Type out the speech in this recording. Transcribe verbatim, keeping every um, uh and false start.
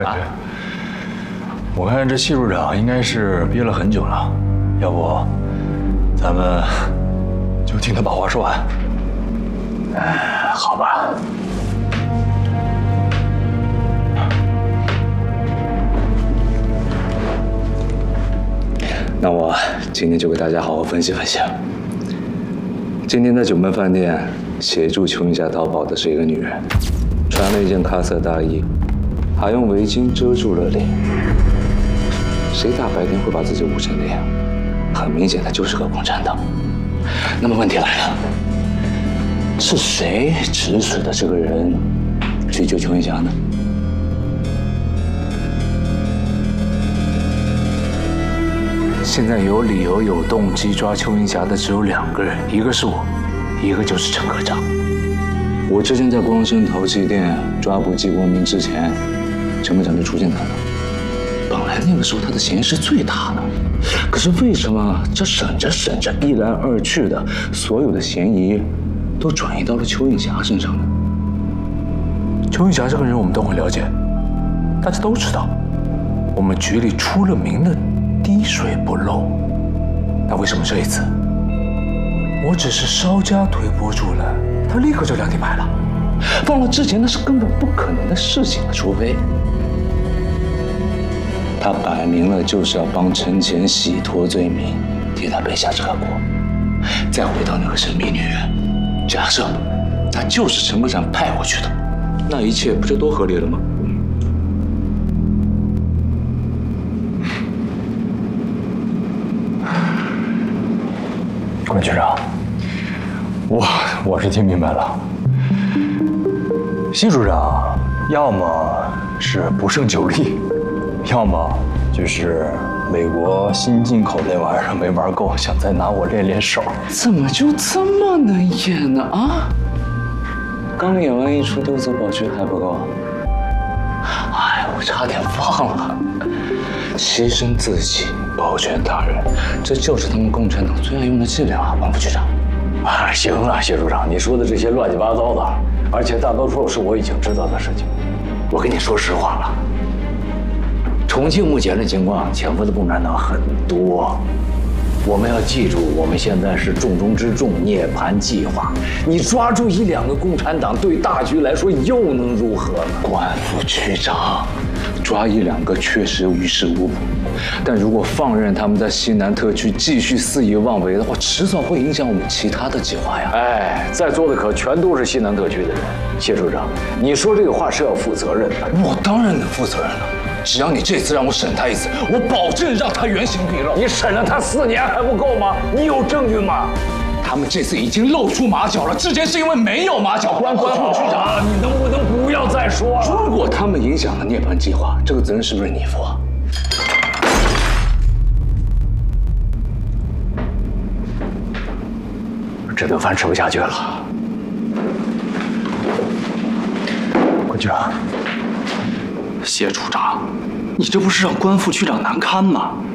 啊，我看这谢处长应该是憋了很久了，要不咱们就听他把话说完。 哎，好吧。那我今天就给大家好好分析分析。今天在九门饭店协助邱云霞逃跑的是一个女人，穿了一件咖色大衣，还用围巾遮住了脸。谁大白天会把自己捂成那样？很明显，她就是个共产党。那么问题来了，是谁指使的这个人去救邱云霞呢？现在有理由、有动机抓邱云霞的只有两个人，一个是我，一个就是陈科长。我之前在光生陶器店抓捕季国明之前，陈科长就出现他了。本来那个时候他的嫌疑是最大的，可是为什么这审着审着，一来二去的，所有的嫌疑都转移到了邱云霞身上呢？ 邱云霞这个人我们都很了解，大家都知道，我们局里出了名的滴水不漏。那为什么这一次，我只是稍加推波助澜，他立刻就亮底牌了？ 放了之前那是根本不可能的事情啊，除非他摆明了就是要帮陈乾洗脱罪名，替他背下这个锅。再回到那个神秘女人，假设她就是陈科长派过去的，那一切不就都合理了吗？ 关局长，我我是听明白了，谢处长要么是不胜酒力，要么就是美国新进口那玩意儿没玩够，想再拿我练练手。 怎么就这么能演呢？啊！刚演完一出斗走保区还不够？哎，我差点忘了，牺牲自己保全他人，这就是他们共产党最爱用的伎俩啊，王副局长。 啊，行了，谢处长，你说的这些乱七八糟的，而且大多数是我已经知道的事情。我跟你说实话了，重庆目前的情况，潜伏的共产党很多。我们要记住，我们现在是重中之重，涅槃计划。你抓住一两个共产党，对大局来说又能如何呢？ 关副局长，抓一两个确实于事无补，但如果放任他们在西南特区继续肆意妄为的话，迟早会影响我们其他的计划呀。 哎，在座的可全都是西南特区的人，谢处长，你说这个话是要负责任的。 我当然能负责任了。只要你这次让我审他一次，我保证让他原形毕露。 你审了他四年还不够吗？你有证据吗？ 他们这次已经露出马脚了，之前是因为没有马脚。 关关副局长，你能不能不要再说了？ 如果他们影响了涅槃计划，这个责任是不是你负啊？ 这顿饭吃不下去了。 关局长。 谢处长，你这不是让关副区长难堪吗？